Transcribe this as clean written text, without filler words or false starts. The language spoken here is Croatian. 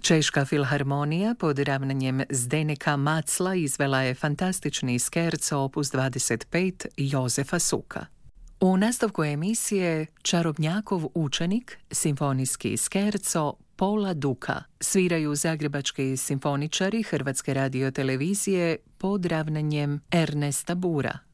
Češka filharmonija pod ravnanjem Zdeněka Macla izvela je fantastični skerco opus 25 Jozefa Suka. U nastavku emisije Čarobnjakov učenik, simfonijski skerco Pola Duka, sviraju zagrebački simfoničari Hrvatske radiotelevizije pod ravnanjem Ernesta Bura.